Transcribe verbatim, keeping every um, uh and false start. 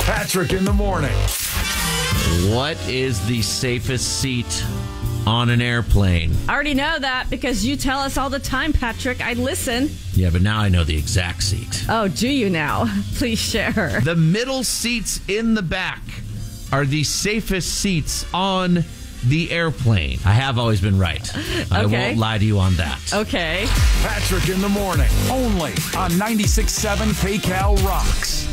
Patrick in the morning. What is the safest seat on an airplane? I already know that because you tell us all the time, Patrick. I listen. Yeah, but now I know the exact seat. Oh, do you now? Please share. The middle seats in the back are the safest seats on the airplane. I have always been right. I Okay. won't lie to you on that. Okay. Patrick in the morning. Only on ninety-six point seven K Cal Rocks.